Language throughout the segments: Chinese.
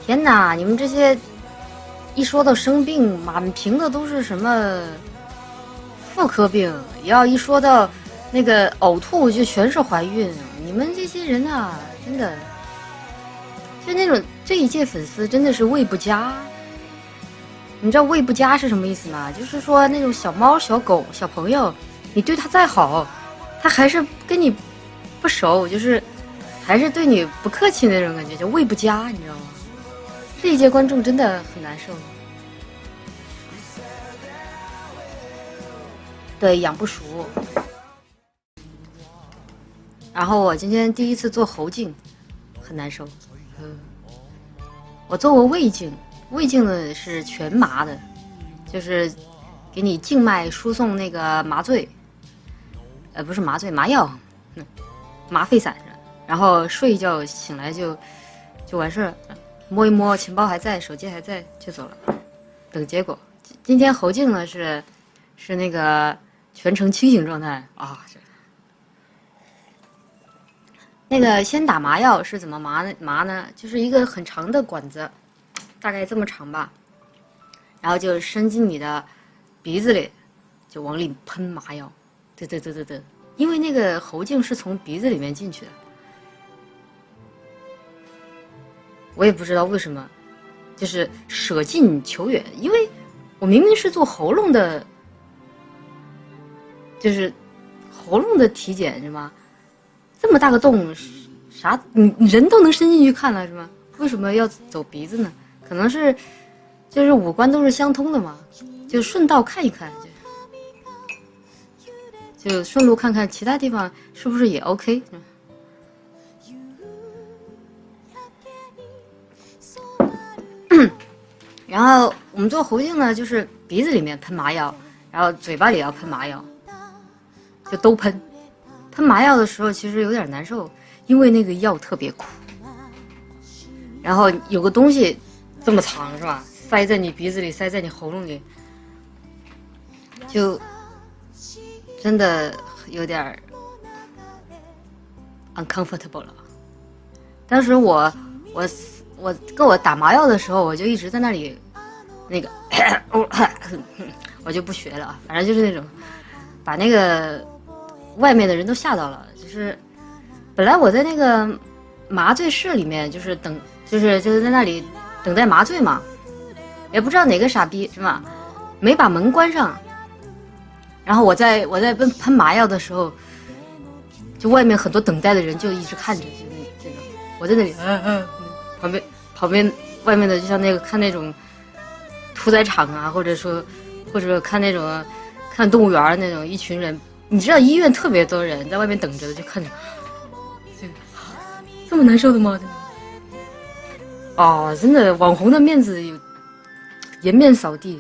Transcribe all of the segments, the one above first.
天哪，你们这些一说到生病，满屏的都是什么妇科病，要一说到那个呕吐就全是怀孕。你们这些人啊，真的就那种这一届粉丝真的是喂不佳。你知道喂不佳是什么意思吗？就是说那种小猫小狗小朋友，你对它再好，它还是跟你不熟，就是还是对你不客气那种感觉，叫喂不佳，你知道吗？这一届观众真的很难受。对，养不熟。然后我今天第一次做喉镜，很难受。我做过胃镜，胃镜呢是全麻的，就是给你静脉输送那个麻醉，不是麻醉，麻药，麻沸散，然后睡一觉醒来就完事儿，摸一摸钱包还在，手机还在就走了，等结果。今天喉镜呢是那个全程清醒状态啊。那个先打麻药是怎么麻呢？就是一个很长的管子，大概这么长吧，然后就伸进你的鼻子里，就往里喷麻药，对，因为那个喉镜是从鼻子里面进去的，我也不知道为什么，就是舍近求远，因为我明明是做喉咙的，就是喉咙的体检是吗？这么大个洞，啥你人都能伸进去看了是吗？为什么要走鼻子呢？可能是就是五官都是相通的嘛，就顺道看一看，就顺路看看其他地方是不是也 OK。然后我们做喉镜呢，就是鼻子里面喷麻药，然后嘴巴里要喷麻药，就都喷。喷麻药的时候其实有点难受，因为那个药特别苦，然后有个东西这么长是吧，塞在你鼻子里，塞在你喉咙里，就真的有点 uncomfortable 了。当时我跟我打麻药的时候，我就一直在那里那个我就不学了啊，反正就是那种把那个外面的人都吓到了。就是本来我在那个麻醉室里面，就是等，就是在那里等待麻醉嘛，也不知道哪个傻逼是吧，没把门关上。然后我在喷麻药的时候，就外面很多等待的人就一直看着，就这种，我在那里旁边外面的就像那个看那种屠宰场啊，或者看那种看动物园那种一群人。你知道医院特别多人在外面等着的，就看着，这么难受的吗？哦，真的，网红的面子有颜面扫地。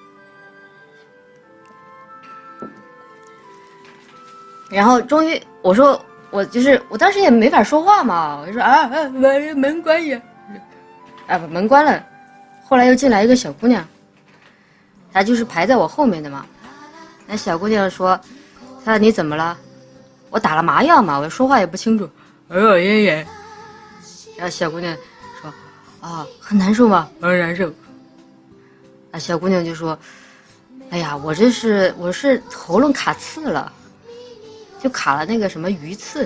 然后终于我说我当时也没法说话嘛，我就说门关呀，把门关了。后来又进来一个小姑娘，她就是排在我后面的嘛。那小姑娘说。他说你怎么了？我打了麻药嘛，我说话也不清楚。爷爷。然后小姑娘说：“啊，很难受吗？很难受。”啊，小姑娘就说：“哎呀，我是喉咙卡刺了，就卡了那个什么鱼刺。”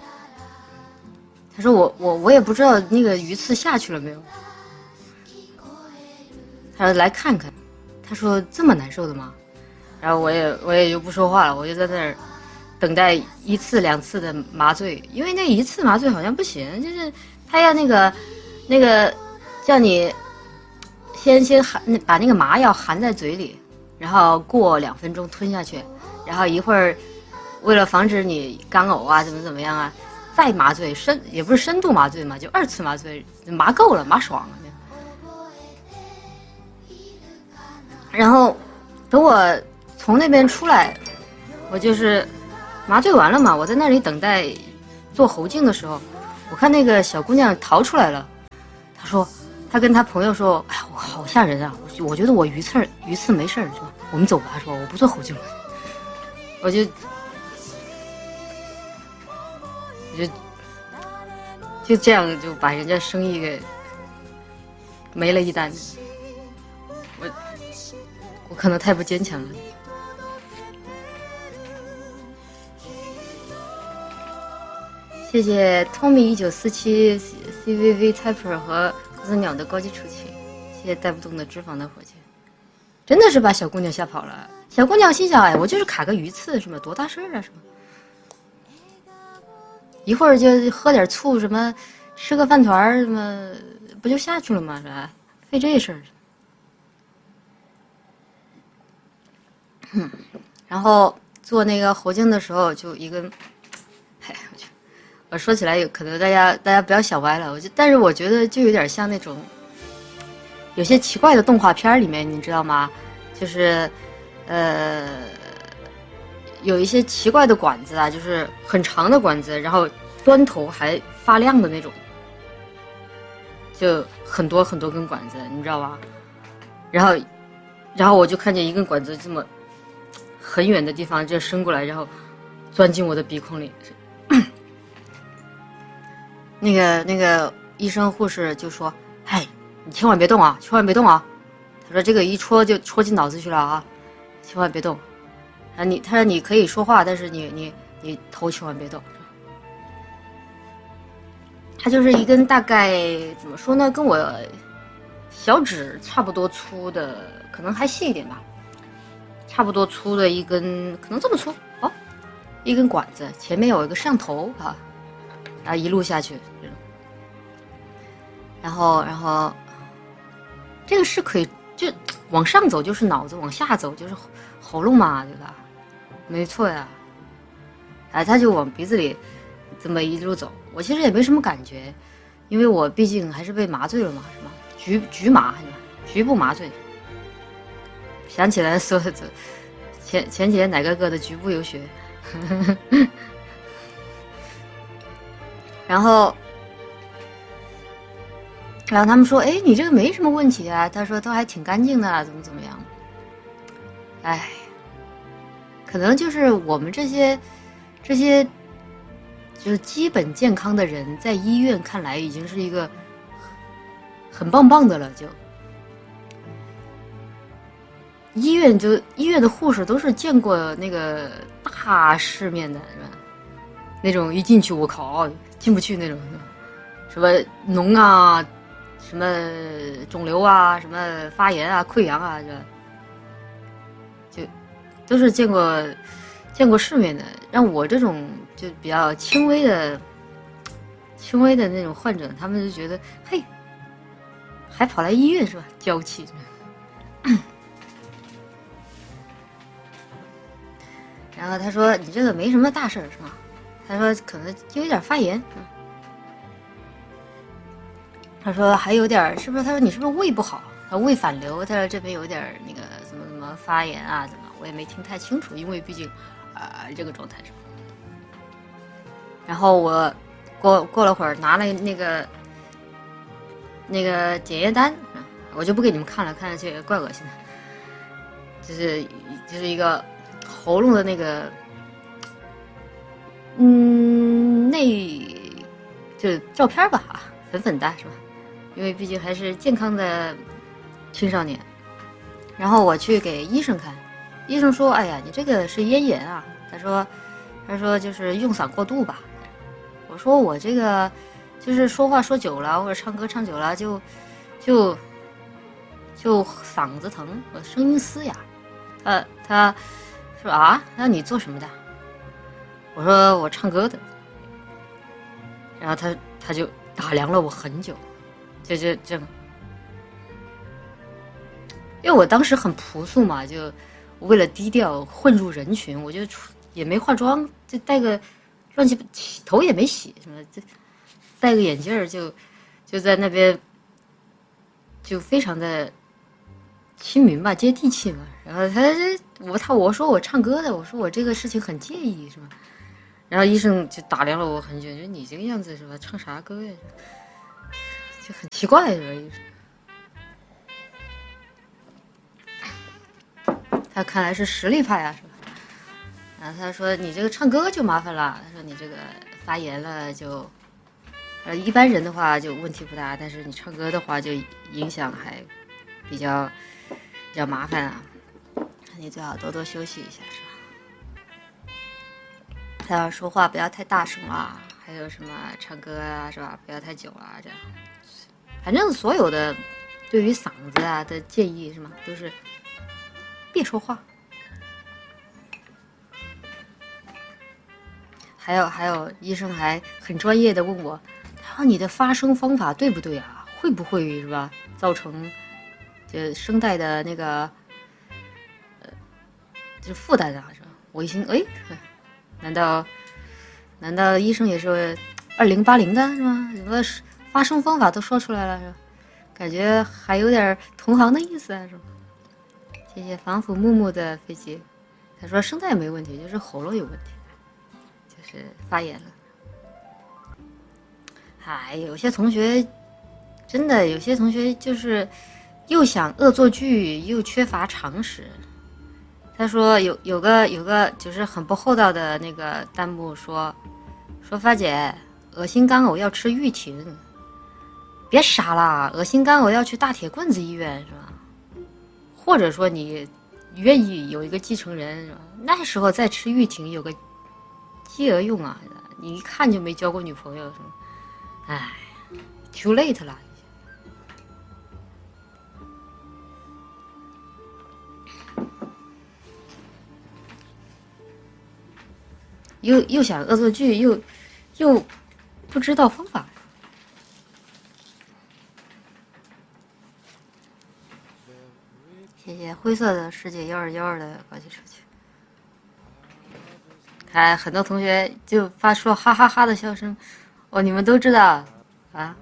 她说我也不知道那个鱼刺下去了没有。她说来看看。她说这么难受的吗？然后我也就不说话了，我就在那儿等待1次2次的麻醉，因为那1次麻醉好像不行，就是他要那个叫你先把那个麻药含在嘴里，然后过2分钟吞下去，然后一会儿为了防止你干呕啊怎么样啊，再麻醉也不是深度麻醉嘛，就2次麻醉，麻够了，麻爽了。然后等我从那边出来，我就是麻醉完了嘛，我在那里等待做喉镜的时候，我看那个小姑娘逃出来了。她说她跟她朋友说：“哎呀，我好吓人啊！我觉得我鱼刺没事儿，是吧？我们走吧，是吧？我不做喉镜了。”我就这样就把人家生意给没了一单。我可能太不坚强了。谢谢 Tommy1947 CVV Typer 和鸽子鸟的高级出勤，谢谢带不动的脂肪的火箭，真的是把小姑娘吓跑了。小姑娘心想：哎，我就是卡个鱼刺，什么多大事儿啊？什么一会儿就喝点醋，什么吃个饭团什么不就下去了吗？是吧？费这事儿。然后做那个喉镜的时候，就一根，哎，我说起来有可能大家不要想歪了，但是我觉得就有点像那种有些奇怪的动画片里面，你知道吗？就是有一些奇怪的管子啊，就是很长的管子，然后端头还发亮的那种，就很多很多根管子，你知道吧？然后我就看见一根管子这么很远的地方就伸过来，然后钻进我的鼻孔里。那个医生护士就说：“嗨，你千万别动啊，千万别动啊！”他说：“这个一戳就戳进脑子去了啊，千万别动。”他说你可以说话，但是你头千万别动。它就是一根大概怎么说呢，跟我小指差不多粗的，可能还细一点吧，差不多粗的一根，可能这么粗哦，一根管子，前面有一个摄像头啊，然后一路下去这种，然后这个是可以就往上走就是脑子，往下走就是喉咙嘛，对吧？没错呀，哎，他就往鼻子里这么一路走，我其实也没什么感觉，因为我毕竟还是被麻醉了嘛，是吧？局麻，局部麻醉。想起来说前几天哪个的局部有血，然后他们说，哎，你这个没什么问题啊，他说都还挺干净的，怎么样？哎。可能就是我们这些就是基本健康的人，在医院看来已经是一个很棒的了。就医院的护士都是见过那个大世面的，是吧？那种一进去我靠进不去那种，什么脓啊，什么肿瘤啊，什么发炎啊、溃疡啊，是吧？就都是见过世面的，让我这种就比较轻微的那种患者，他们就觉得嘿，还跑来医院是吧？娇气。然后他说你这个没什么大事儿是吗？他说可能就有点发炎，他说还有点是不是？他说你是不是胃不好？他胃反流，他说这边有点那个怎么发炎啊？怎么？我也没听太清楚，因为毕竟这个状态是吧？然后我过了会儿拿了那个检验单，我就不给你们看了，看上去怪恶心的，就是一个喉咙的那个就照片吧啊，粉的是吧？因为毕竟还是健康的青少年。然后我去给医生看，医生说：“哎呀，你这个是咽炎啊。”他说就是用嗓过度吧。我说我这个就是说话说久了，或者唱歌唱久了，就嗓子疼，我声音嘶哑。他说啊，那你做什么的？我说我唱歌的。然后他就打量了我很久，就这样。因为我当时很朴素嘛，就为了低调混入人群，我就也没化妆，就戴个头也没洗，什么就戴个眼镜儿，就在那边就非常的亲民吧，接地气嘛。然后我说我唱歌的，我说我这个事情很介意，是吧？然后医生就打量了我很久，觉得你这个样子是吧？唱啥歌呀？就很奇怪，是吧？医生，他看来是实力派啊，是吧？然后他说你这个唱歌就麻烦了，他说你这个发炎了就一般人的话就问题不大，但是你唱歌的话就影响还比较麻烦啊。你最好多多休息一下，是吧？还要说话不要太大声啊，还有什么唱歌啊，是吧？不要太久啊，这样。反正所有的对于嗓子啊的建议是吗，都是别说话。还有，医生还很专业的问我，他说你的发声方法对不对啊？会不会是吧造成这声带的那个就负担啊？是吧？我一听，哎，难道医生也是2080的是吗？什么发声方法都说出来了是吧？感觉还有点同行的意思啊，是吧？谢谢防腐木木的飞机，他说声带没问题，就是喉咙有问题。是发炎了，有些同学真的，有些同学就是又想恶作剧，又缺乏常识。他说有个就是很不厚道的那个弹幕说发姐，恶心干呕要吃玉婷，别傻啦，恶心干呕要去大铁棍子医院是吧？或者说你愿意有一个继承人是吧？那时候再吃玉婷有个鸡儿用啊！你一看就没交过女朋友，是吗？哎 ，too late 了。又想恶作剧，又不知道方法。谢谢灰色的世界121的高级社区。很多同学就发出了哈哈哈的笑声，哦，你们都知道啊？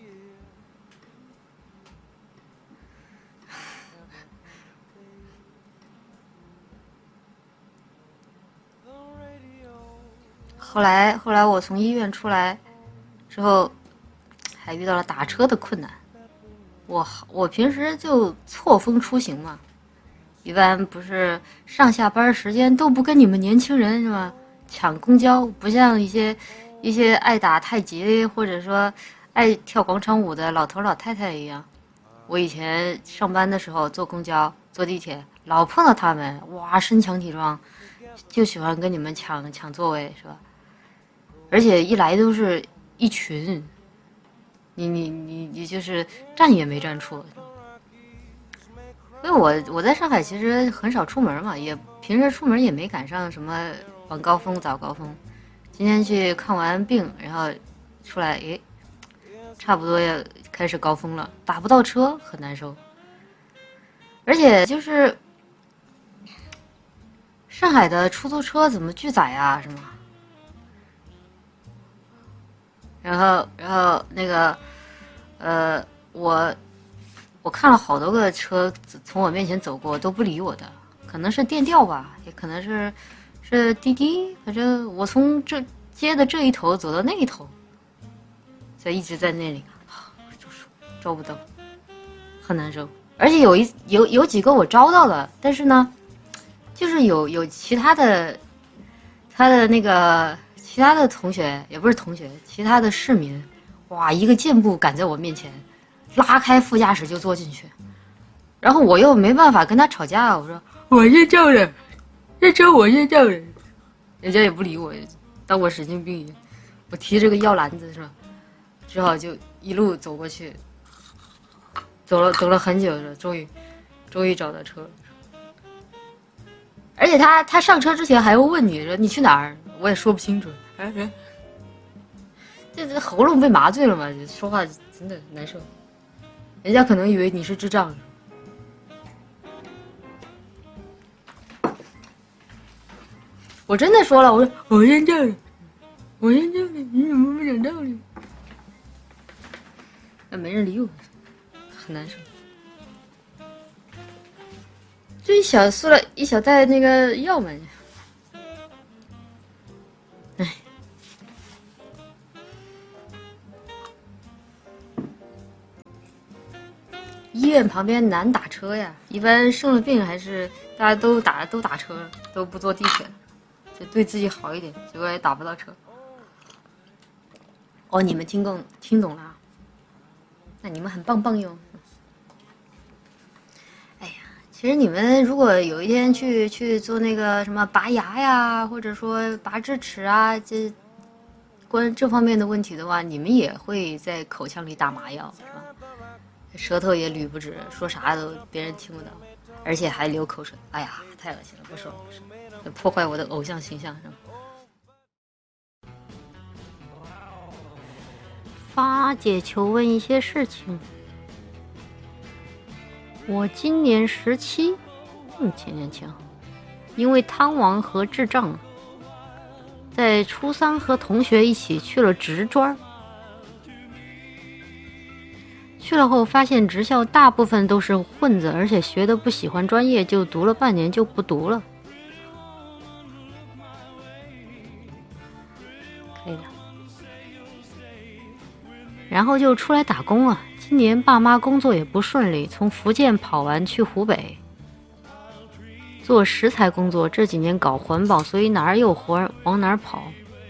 后来我从医院出来之后，还遇到了打车的困难。我平时就错峰出行嘛，一般不是上下班时间都不跟你们年轻人是吧？抢公交，不像一些爱打太极或者说爱跳广场舞的老头老太太一样。我以前上班的时候坐公交坐地铁，老碰到他们，哇，身强体壮，就喜欢跟你们抢座位是吧？而且一来都是一群，你就是站也没站错。因为我在上海其实很少出门嘛，也平时出门也没赶上什么晚高峰早高峰。今天去看完病，然后出来，诶，差不多要开始高峰了，打不到车很难受。而且就是上海的出租车怎么拒载啊，是吗？然后那个我看了好多个车从我面前走过，都不理我的，可能是电调吧，也可能是滴滴，反正我从这街的这一头走到那一头，所以一直在那里，就是招不到，很难受。而且有几个我招到了，但是呢，就是有其他的，他的那个其他的同学也不是同学，其他的市民，哇，一个箭步赶在我面前，拉开副驾驶就坐进去，然后我又没办法跟他吵架，我说我先叫人，这车我先叫人，人家也不理我，当我神经病一样，我提着个药篮子是吧，只好就一路走过去，走了很久了，终于找到车了。而且他上车之前还会问你说你去哪儿，我也说不清楚。这喉咙被麻醉了嘛，说话真的难受。人家可能以为你是智障。我真的说了，我说我先叫你，你怎么不讲道理？那没人理我，很难受。就一小袋那个药嘛，哎，医院旁边难打车呀，一般生了病还是大家都打车，都不坐地铁，就对自己好一点，结果也打不到车。 哦，你们听懂了，那你们很棒哟。哎呀，其实你们如果有一天去做那个什么拔牙呀，或者说拔智齿啊，关于这方面的问题的话，你们也会在口腔里打麻药，是吧？舌头也捋不直，说啥都别人听不到，而且还流口水。哎呀，太恶心了，不爽，破坏我的偶像形象，是吧？发姐求问一些事情。我今年17，年轻，因为贪玩和智障，在初3和同学一起去了职专。去了后发现职校大部分都是混子，而且学的不喜欢专业，就读了半年就不读了。可以了。然后就出来打工了。今年爸妈工作也不顺利，从福建跑完去湖北做食材工作。这几年搞环保，所以哪儿有活往哪儿跑。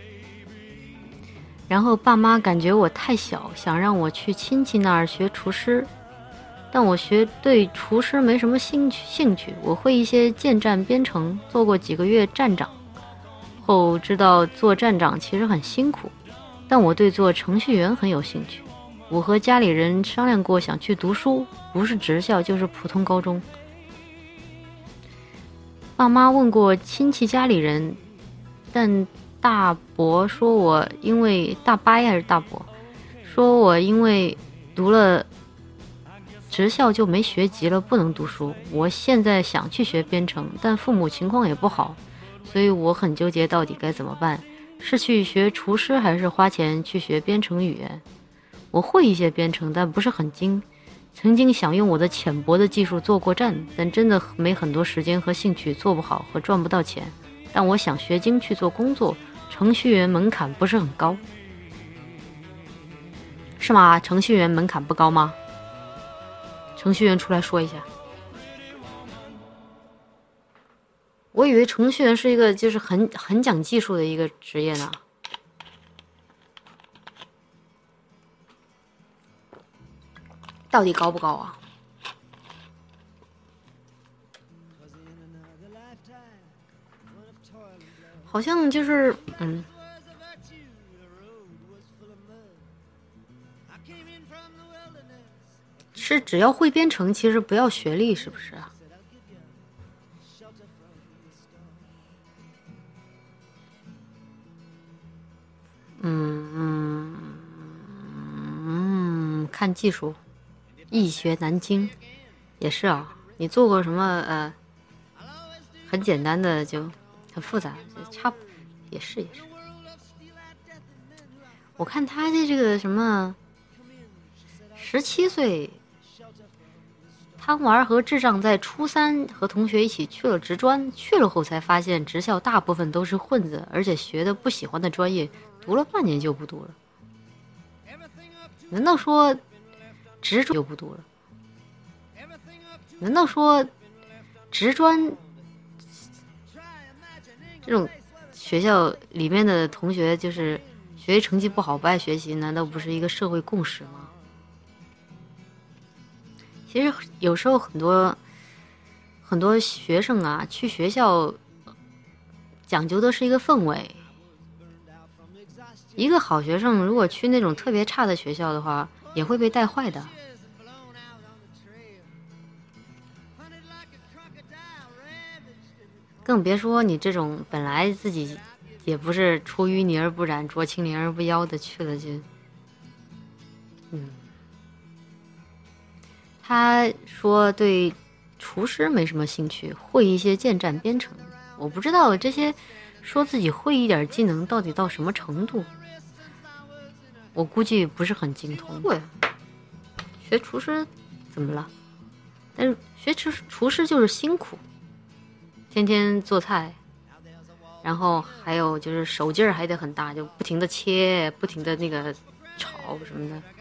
然后爸妈感觉我太小，想让我去亲戚那儿学厨师，但我对厨师没什么兴趣。我会一些建站编程，做过几个月站长后知道做站长其实很辛苦，但我对做程序员很有兴趣。我和家里人商量过，想去读书，不是职校就是普通高中。爸妈问过亲戚家里人，但大伯说我因为大伯还是大伯说我因为读了职校就没学籍了，不能读书。我现在想去学编程，但父母情况也不好，所以我很纠结到底该怎么办，是去学厨师还是花钱去学编程语言。我会一些编程，但不是很精。曾经想用我的浅薄的技术做过站，但真的没很多时间和兴趣，做不好和赚不到钱。但我想学精去做工作，程序员门槛不是很高。是吗？程序员门槛不高吗？程序员出来说一下。我以为程序员是一个就是很讲技术的一个职业呢。到底高不高啊？好像就是是只要会编程，其实不要学历，是不是啊？看技术。易学难精，也是啊。你做过什么很简单的就很复杂，也是。我看他的这个什么17岁贪玩和智障，在初3和同学一起去了职专，去了后才发现职校大部分都是混子，而且学的不喜欢的专业，读了半年就不读了。难道说职专就不读了？难道说职专这种学校里面的同学就是学习成绩不好，不爱学习，难道不是一个社会共识吗？其实有时候很多学生啊，去学校讲究的是一个氛围。一个好学生如果去那种特别差的学校的话，也会被带坏的。更别说你这种本来自己也不是出淤泥而不染，濯清涟而不妖的去了就，他说对厨师没什么兴趣，会一些建站编程。我不知道这些说自己会一点技能到底到什么程度，我估计不是很精通。对，学厨师怎么了？但是学厨师就是辛苦，天天做菜，然后还有就是手劲儿还得很大，就不停的切，不停的那个炒什么的。